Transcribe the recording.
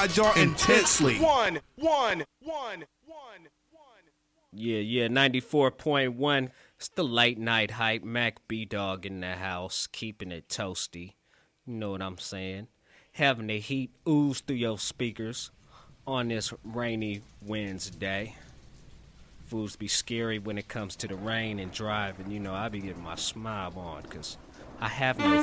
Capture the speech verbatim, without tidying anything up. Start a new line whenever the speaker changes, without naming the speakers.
my jaw intensely.
One, one, one, one, one.
Yeah, yeah, ninety-four point one. It's the late night hype. Mac B-Dog in the house, keeping it toasty. You know what I'm saying? Having the heat ooze through your speakers on this rainy Wednesday. Fools be scary when it comes to the rain and driving. You know, I be getting my smile on because I have no